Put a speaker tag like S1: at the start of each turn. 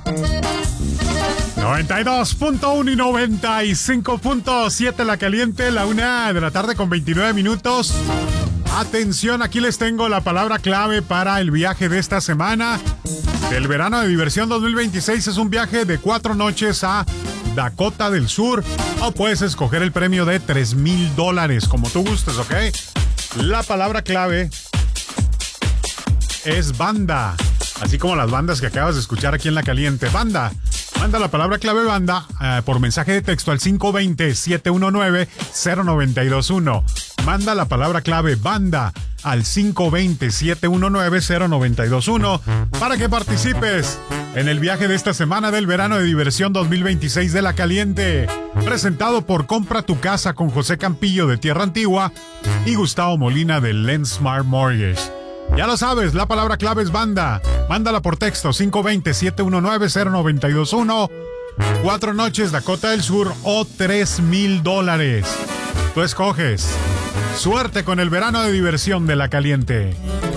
S1: 92.1 y 95.7 La Caliente, la 1:00 con 29 minutos. Atención, aquí les tengo la palabra clave para el viaje de esta semana. El verano de diversión 2026 es un viaje de 4 noches a Dakota del Sur. O puedes escoger el premio de $3,000, como tú gustes, ¿ok? La palabra clave es banda. Así como las bandas que acabas de escuchar aquí en La Caliente. Banda. Manda la palabra clave banda por mensaje de texto al 520-719-0921. Manda la palabra clave banda al 520-719-0921 para que participes en el viaje de esta semana del verano de diversión 2026 de La Caliente. Presentado por Compra tu Casa con José Campillo de Tierra Antigua y Gustavo Molina de Lensmart Mortgage. Ya lo sabes, la palabra clave es banda. Mándala por texto 520-719-0921. 4 noches Dakota del Sur o $3,000. Tú escoges. Suerte con el verano de diversión de La Caliente.